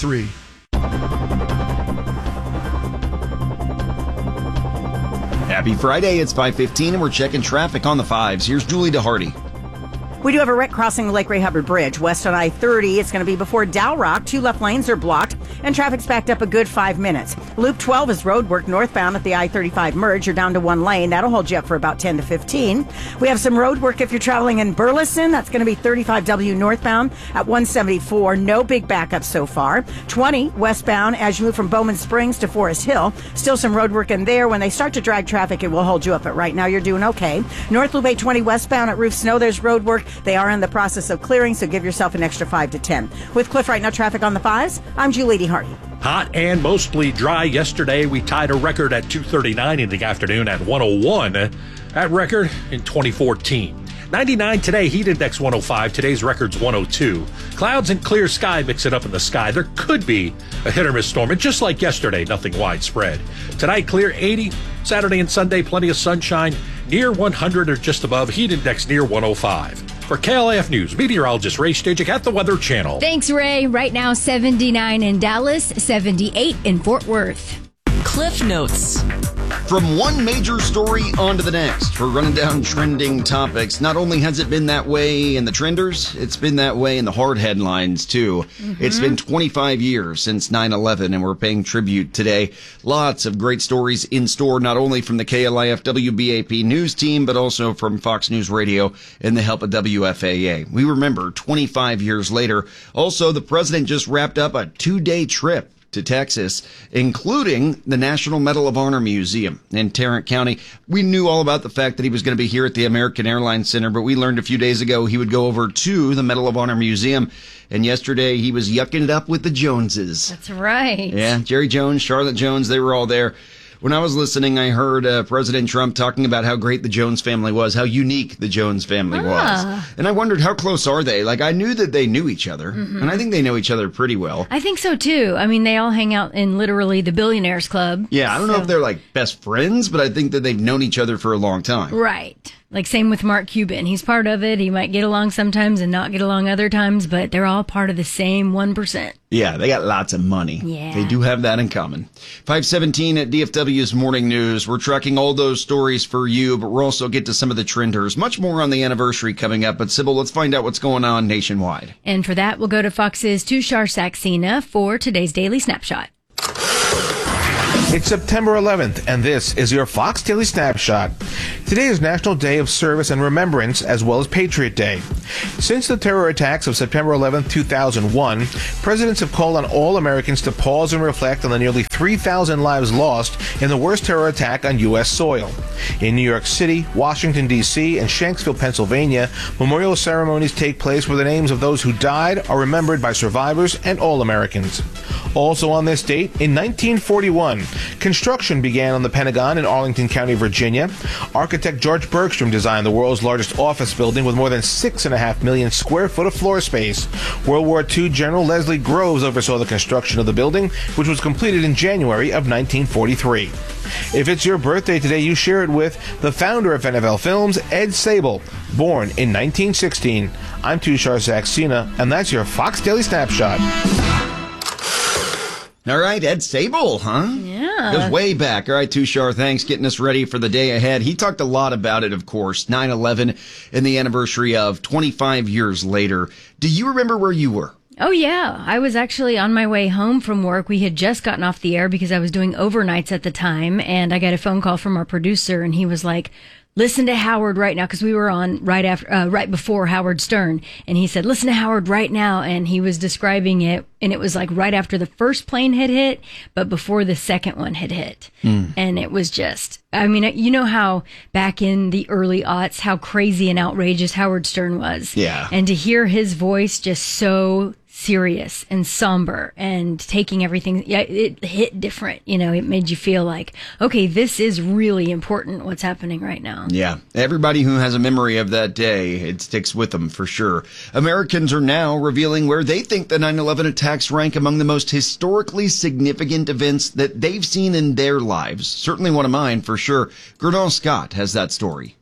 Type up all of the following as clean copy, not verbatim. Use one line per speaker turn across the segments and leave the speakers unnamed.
3.
Happy Friday, it's 5:15 and we're checking traffic on the 5s. Here's Julie DeHardy.
We do have a wreck crossing the Lake Ray Hubbard Bridge. West on I-30, it's going to be before Dow Rock. 2 left lanes are blocked, and traffic's backed up a good 5 minutes. Loop 12 is road work northbound at the I-35 merge. You're down to 1 lane. That'll hold you up for about 10 to 15. We have some road work if you're traveling in Burleson. That's going to be 35W northbound at 174. No big backups so far. 20 westbound as you move from Bowman Springs to Forest Hill. Still some road work in there. When they start to drag traffic, it will hold you up, but right now you're doing okay. North Loop 820 westbound at Roof Snow, there's road work. They are in the process of clearing, so give yourself an extra 5 to 10. With Cliff right now, traffic on the 5s, I'm Julie DeHardy.
Hot and mostly dry yesterday. We tied a record at 2:39 in the afternoon at 101. That record in 2014. 99 today, heat index 105. Today's record's 102. Clouds and clear sky mix it up in the sky. There could be a hit or miss storm. And just like yesterday, nothing widespread. Tonight, clear 80. Saturday and Sunday, plenty of sunshine. Near 100 or just above. Heat index near 105. For KLAF News, meteorologist Ray Stajic at the Weather Channel.
Thanks, Ray. Right now, 79 in Dallas, 78 in Fort Worth.
Cliff Notes.
From one major story on to the next. We're running down trending topics. Not only has it been that way in the trenders, it's been that way in the hard headlines, too. It's been 25 years since 9/11, and we're paying tribute today. Lots of great stories in store, not only from the KLIF WBAP news team, but also from Fox News Radio and the help of WFAA. We remember 25 years later. Also, the president just wrapped up a 2-day trip to Texas, including the National Medal of Honor Museum in Tarrant County. We knew all about the fact that he was going to be here at the American Airlines Center, but we learned a few days ago he would go over to the Medal of Honor Museum. And yesterday he was yucking it up with the Joneses.
That's right.
Yeah, Jerry Jones, Charlotte Jones, they were all there. When I was listening, I heard President Trump talking about how great the Jones family was, how unique the Jones family was. And I wondered, how close are they? Like, I knew that they knew each other, and I think they know each other pretty well.
I think so, too. I mean, they all hang out in literally the Billionaires Club.
Yeah, I don't know if they're, like, best friends, but I think that they've known each other for a long time.
Right. Like, same with Mark Cuban. He's part of it. He might get along sometimes and not get along other times, but they're all part of the same 1%.
Yeah, they got lots of money.
Yeah.
They do have that in common. 5:17 at DFW's Morning News. We're tracking all those stories for you, but we'll also get to some of the trenders. Much more on the anniversary coming up. But, Sybil, let's find out what's going on nationwide.
And for that, we'll go to Fox's Tushar Saxena for today's Daily Snapshot.
It's September 11th, and this is your Fox Daily Snapshot. Today is National Day of Service and Remembrance, as well as Patriot Day. Since the terror attacks of September 11th, 2001, presidents have called on all Americans to pause and reflect on the nearly 3,000 lives lost in the worst terror attack on U.S. soil. In New York City, Washington, D.C., and Shanksville, Pennsylvania, memorial ceremonies take place where the names of those who died are remembered by survivors and all Americans. Also on this date, in 1941, construction began on the Pentagon in Arlington County, Virginia. Architect George Bergstrom designed the world's largest office building with more than 6.5 million square foot of floor space. World War II General Leslie Groves oversaw the construction of the building, which was completed in January of 1943. If it's your birthday today, you share it with the founder of NFL Films, Ed Sable, born in 1916. I'm Tushar Saxena, and that's your Fox Daily Snapshot.
All right, Ed Sable, huh?
Yeah.
Goes way back. All right, Tushar, thanks. Getting us ready for the day ahead. He talked a lot about it, of course, 9/11 and the anniversary of 25 years later. Do you remember where you were?
Oh, yeah. I was actually on my way home from work. We had just gotten off the air because I was doing overnights at the time, and I got a phone call from our producer, and he was like, listen to Howard right now, because we were on right before Howard Stern, and he said, listen to Howard right now, and he was describing it, and it was like right after the first plane had hit, but before the second one had hit. And it was just, I mean, you know how back in the early aughts, how crazy and outrageous Howard Stern was.
Yeah.
And to hear his voice just so serious and somber and taking everything, yeah, it hit different. You know, it made you feel like, okay, this is really important what's happening right now.
Yeah. Everybody who has a memory of that day, it sticks with them for sure. Americans are now revealing where they think the 9/11 attacks rank among the most historically significant events that they've seen in their lives. Certainly one of mine for sure. Gernal Scott has that story.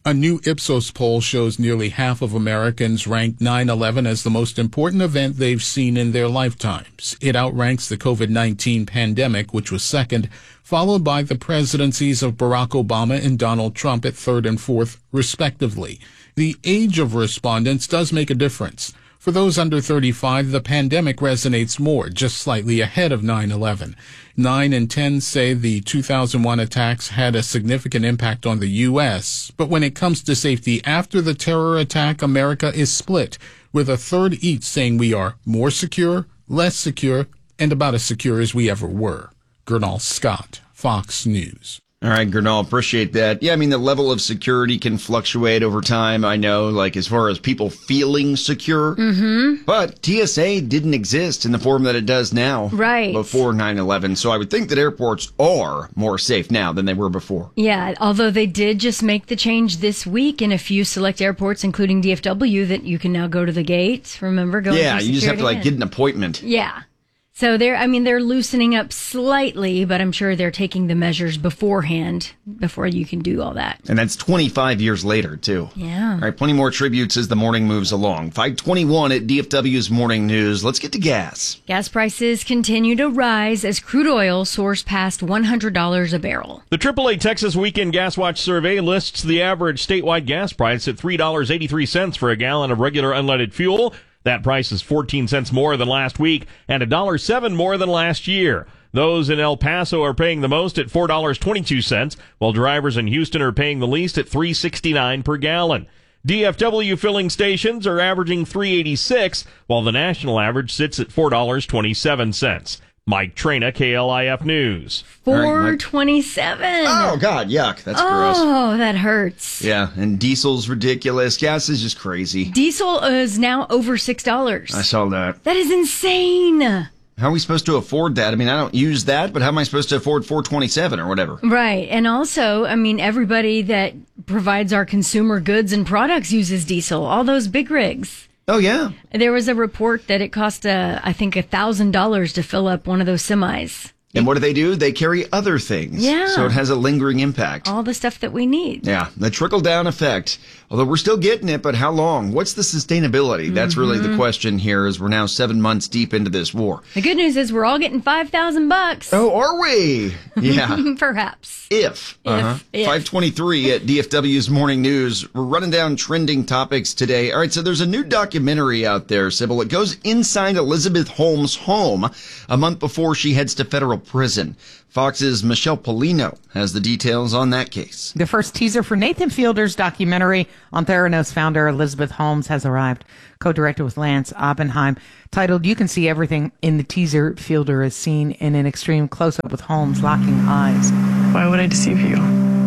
A new Ipsos poll shows nearly half of Americans rank 9/11 as the most important event they've seen in their lifetimes. It outranks the COVID-19 pandemic, which was second, followed by the presidencies of Barack Obama and Donald Trump at third and fourth, respectively. The age of respondents does make a difference. For those under 35, the pandemic resonates more, just slightly ahead of 9/11. 9 and 10 say the 2001 attacks had a significant impact on the U.S., but when it comes to safety after the terror attack, America is split, with a third each saying we are more secure, less secure, and about as secure as we ever were. Gernal Scott, Fox News.
All right, Gernal, appreciate that. Yeah, I mean, the level of security can fluctuate over time. I know, like, as far as people feeling secure. Mm-hmm. But TSA didn't exist in the form that it does now.
Right.
Before 9/11. So I would think that airports are more safe now than they were before.
Yeah, although they did just make the change this week in a few select airports, including DFW, that you can now go to the gate. Remember, go.
Yeah, you just have to, like, get an appointment.
Yeah. So they're loosening up slightly, but I'm sure they're taking the measures beforehand before you can do all that.
And that's 25 years later, too.
Yeah.
All right, plenty more tributes as the morning moves along. 5:21 at DFW's Morning News. Let's get to gas.
Gas prices continue to rise as crude oil soars past $100 a barrel.
The AAA Texas Weekend Gas Watch survey lists the average statewide gas price at $3.83 for a gallon of regular unleaded fuel. That price is 14 cents more than last week and $1.07 more than last year. Those in El Paso are paying the most at $4.22, while drivers in Houston are paying the least at $3.69 per gallon. DFW filling stations are averaging $3.86, while the national average sits at $4.27. Mike Trina, KLIF News.
$4.27.
Oh, God, yuck. That's gross.
Oh, that hurts.
Yeah, and diesel's ridiculous. Gas is just crazy.
Diesel is now over $6.
I saw that.
That is insane.
How are we supposed to afford that? I mean, I don't use that, but how am I supposed to afford $4.27 or whatever?
Right. And also, I mean, everybody that provides our consumer goods and products uses diesel. All those big rigs.
Oh, yeah.
There was a report that it cost, I think, $1,000 to fill up one of those semis.
And what do? They carry other things.
Yeah.
So it has a lingering impact.
All the stuff that we need.
Yeah, the trickle-down effect. Although we're still getting it, but how long? What's the sustainability? That's really the question here as we're now 7 months deep into this war.
The good news is we're all getting $5,000.
Oh, are we? Yeah.
Perhaps.
If. 5:23 at DFW's Morning News. We're running down trending topics today. All right, so there's a new documentary out there, Sybil. It goes inside Elizabeth Holmes' home a month before she heads to federal prison. Fox's Michelle Polino has the details on that case.
The first teaser for Nathan Fielder's documentary on Theranos founder Elizabeth Holmes has arrived, co-directed with Lance Oppenheim. Titled, You Can See Everything. In the teaser, Fielder is seen in an extreme close-up with Holmes locking eyes.
Why would I deceive you?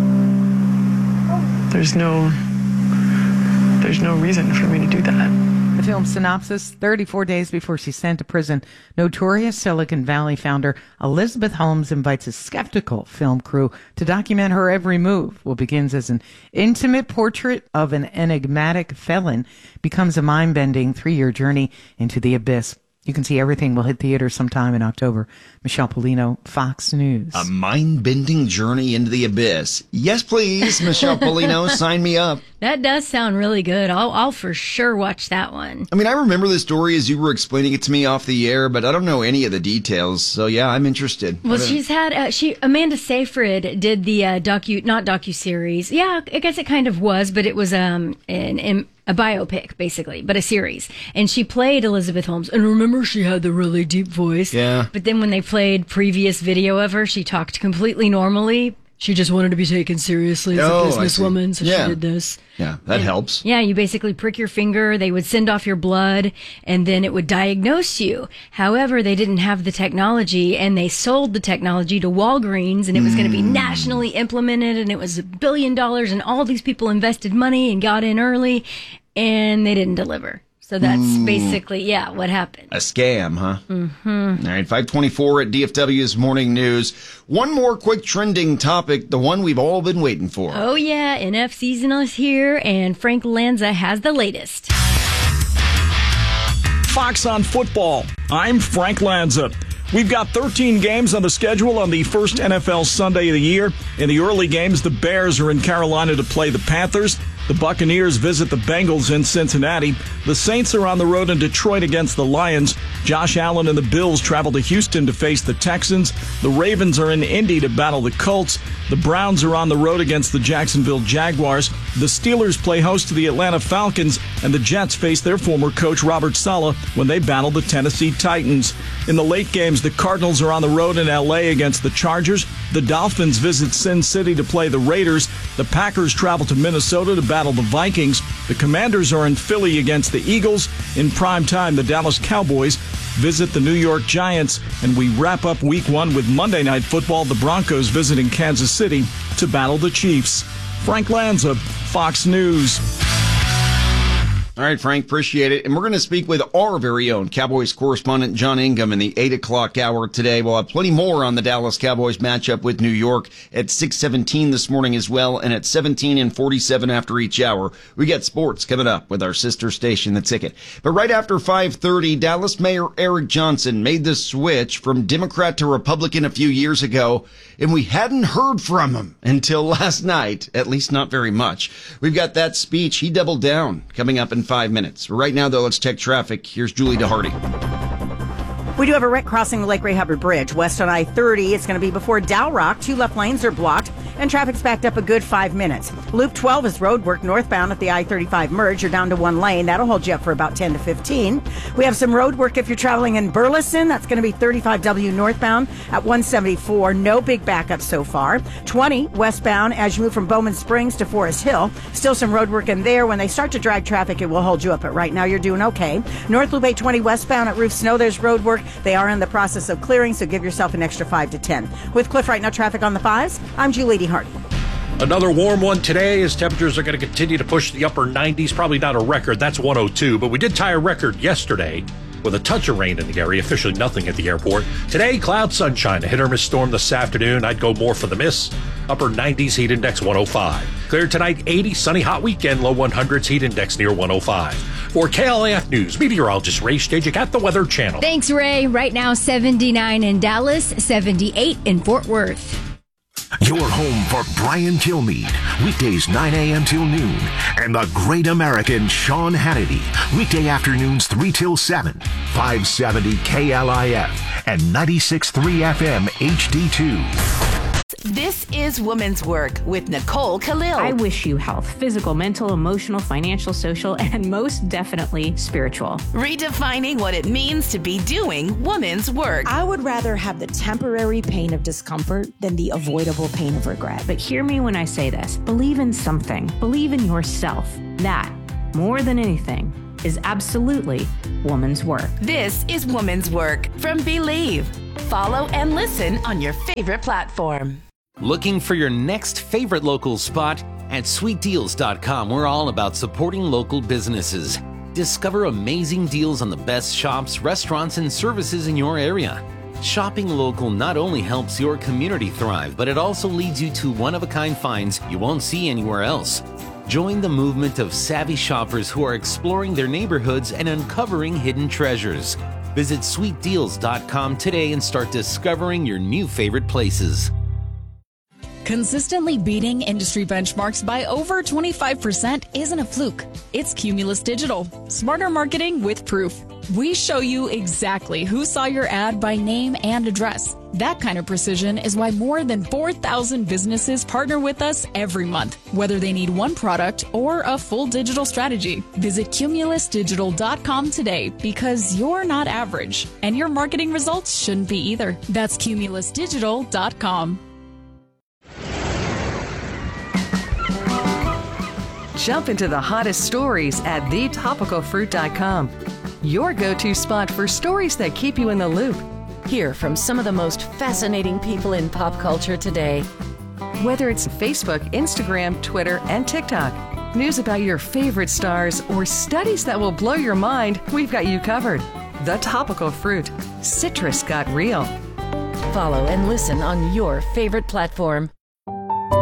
There's no reason for me to do that.
The film's synopsis: 34 days before she's sent to prison, notorious Silicon Valley founder Elizabeth Holmes invites a skeptical film crew to document her every move. What begins as an intimate portrait of an enigmatic felon becomes a mind-bending 3-year journey into the abyss. You Can See Everything will hit theaters sometime in October. Michelle Polino, Fox News.
A mind-bending journey into the abyss. Yes, please, Michelle Polino, sign me up.
That does sound really good. I'll for sure watch that one.
I mean, I remember the story as you were explaining it to me off the air, but I don't know any of the details. So yeah, I'm interested.
Well, she's had Amanda Seyfried did the not docu-series. Yeah, I guess it kind of was, but it was a biopic, basically, but a series. And she played Elizabeth Holmes. And remember, she had the really deep voice.
Yeah.
But then when they played previous video of her, she talked completely normally. She just wanted to be taken seriously as a businesswoman, so she did this.
Yeah, that helps.
Yeah, you basically prick your finger, they would send off your blood, and then it would diagnose you. However, they didn't have the technology, and they sold the technology to Walgreens, and it was going to be nationally implemented, and it was $1 billion, and all these people invested money and got in early, and they didn't deliver. So that's basically, what happened.
A scam, huh? Mm-hmm. All right, 5:24 at DFW's Morning News. One more quick trending topic, the one we've all been waiting for.
Oh, yeah, NF season is here, and Frank Lanza has the latest.
Fox on Football. I'm Frank Lanza. We've got 13 games on the schedule on the first NFL Sunday of the year. In the early games, the Bears are in Carolina to play the Panthers. The Buccaneers visit the Bengals in Cincinnati. The Saints are on the road in Detroit against the Lions. Josh Allen and the Bills travel to Houston to face the Texans. The Ravens are in Indy to battle the Colts. The Browns are on the road against the Jacksonville Jaguars. The Steelers play host to the Atlanta Falcons, and the Jets face their former coach Robert Saleh when they battle the Tennessee Titans. In the late games, the Cardinals are on the road in L.A. against the Chargers. The Dolphins visit Sin City to play the Raiders. The Packers travel to Minnesota to battle the Vikings. The Commanders are in Philly against the Eagles. In prime time, the Dallas Cowboys visit the New York Giants. And we wrap up Week 1 with Monday Night Football. The Broncos visiting Kansas City to battle the Chiefs. Frank Lanza, Fox News.
All right, Frank, appreciate it. And we're going to speak with our very own Cowboys correspondent, John Ingham, in the 8 o'clock hour today. We'll have plenty more on the Dallas Cowboys matchup with New York at 6:17 this morning as well, and at 17 and 47 after each hour. We got sports coming up with our sister station, The Ticket. But right after 5:30, Dallas Mayor Eric Johnson made the switch from Democrat to Republican a few years ago, and we hadn't heard from him until last night, at least not very much. We've got that speech. He doubled down coming up in 5 minutes. Right now, though, let's check traffic. Here's Julie DeHardy.
We do have a wreck crossing the Lake Ray Hubbard Bridge west on I-30. It's going to be before Dow Rock. 2 left lanes are blocked, and traffic's backed up a good 5 minutes. Loop 12 is road work northbound at the I-35 merge. You're down to 1 lane. That'll hold you up for about 10 to 15. We have some road work if you're traveling in Burleson. That's going to be 35W northbound at 174. No big backup so far. 20 westbound as you move from Bowman Springs to Forest Hill. Still some road work in there. When they start to drag traffic, it will hold you up, but right now you're doing okay. North Loop 820 westbound at Roof Snow, there's road work. They are in the process of clearing, so give yourself an extra 5 to 10. With Cliff Right Now traffic on the 5s, I'm Julie DeHardy.
Another warm one today as temperatures are going to continue to push the upper 90s. Probably not a record. That's 102. But we did tie a record yesterday with a touch of rain in the area. Officially nothing at the airport. Today, cloud sunshine. A hit or miss storm this afternoon. I'd go more for the miss. Upper 90s, heat index 105. Clear tonight, 80. Sunny, hot weekend. Low 100s, heat index near 105. For KLAF News, meteorologist Ray Stagik at the Weather Channel.
Thanks, Ray. Right now, 79 in Dallas, 78 in Fort Worth.
Your home for Brian Kilmeade, weekdays 9 a.m. till noon, and the great American Sean Hannity, weekday afternoons 3 till 7, 570 KLIF, and 96.3 FM HD2.
This is Women's Work with Nicole Khalil.
I wish you health, physical, mental, emotional, financial, social, and most definitely spiritual.
Redefining what it means to be doing women's work.
I would rather have the temporary pain of discomfort than the avoidable pain of regret.
But hear me when I say this. Believe in something. Believe in yourself. That, more than anything, is absolutely woman's work.
This is Women's Work from Believe. Follow and listen on your favorite platform.
Looking for your next favorite local spot? At sweetdeals.com, we're all about supporting local businesses. Discover amazing deals on the best shops, restaurants, and services in your area. Shopping local not only helps your community thrive, but it also leads you to one-of-a-kind finds you won't see anywhere else. Join the movement of savvy shoppers who are exploring their neighborhoods and uncovering hidden treasures. Visit sweetdeals.com today and start discovering your new favorite places.
Consistently beating industry benchmarks by over 25% isn't a fluke. It's Cumulus Digital. Smarter marketing with proof. We show you exactly who saw your ad by name and address. That kind of precision is why more than 4,000 businesses partner with us every month, whether they need one product or a full digital strategy. Visit cumulusdigital.com today because you're not average, and your marketing results shouldn't be either. That's cumulusdigital.com.
Jump into the hottest stories at thetopicalfruit.com. Your go-to spot for stories that keep you in the loop. Hear from some of the most fascinating people in pop culture today. Whether it's Facebook, Instagram, Twitter, and TikTok, news about your favorite stars, or studies that will blow your mind, we've got you covered. The Topical Fruit. Citrus got real. Follow and listen on your favorite platform.